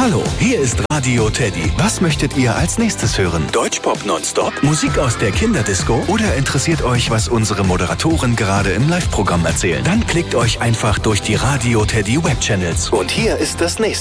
Hallo, hier ist Radio Teddy. Was möchtet ihr als nächstes hören? Deutschpop nonstop? Musik aus der Kinderdisco? Oder interessiert euch, was unsere Moderatoren gerade im Live-Programm erzählen? Dann klickt euch einfach durch die Radio Teddy Webchannels. Und hier ist das nächste.